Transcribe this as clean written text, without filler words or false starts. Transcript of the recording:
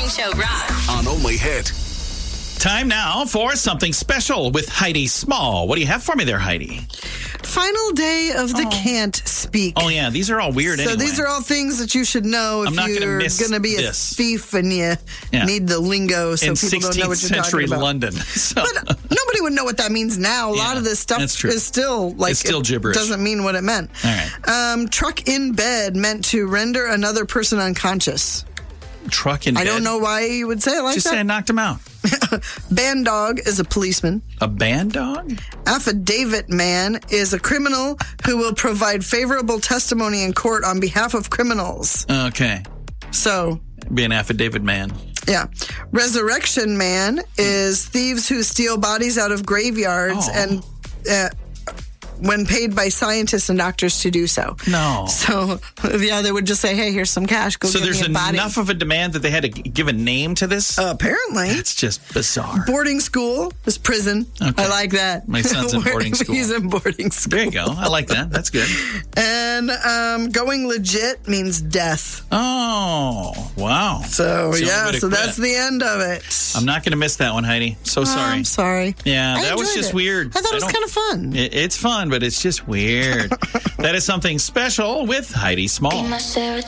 Morning Show Rock. On Only Hit. Time now for something special with Heidi Small. What do you have for me there, Heidi? Final day of the Can't Speak. Oh, yeah. These are all weird So anyway. these are all things that you should know if you're going to be a thief and you need the lingo so in people don't know what you're 16th century talking about. London. So. But nobody would know what that means now. A lot of this stuff is still like it's still gibberish. Doesn't mean what it meant. All right. Truck in bed meant to render another person unconscious. Truck in bed? I don't know why you would say it like Just that. say I knocked him out. Band dog is a policeman. A band dog? Affidavit man is a criminal who will provide favorable testimony in court on behalf of criminals. Okay. So, be an affidavit man. Yeah. Resurrection man is thieves who steal bodies out of graveyards and when paid by scientists and doctors to do so. No. So, they would just say, hey, here's some cash. Go so give me a body. there's enough of a demand that they had to give a name to this? Apparently. It's just bizarre. Boarding school is prison. Okay. I like that. My son's in boarding school. He's in boarding school. There you go. I like that. That's good. And going legit means death. Oh, wow. So, that's the end of it. I'm not going to miss that one, Heidi. So sorry. I'm sorry. Yeah, that was just weird. I thought it was kind of fun. It's fun, but it's just weird. That is something special with Heidi Small.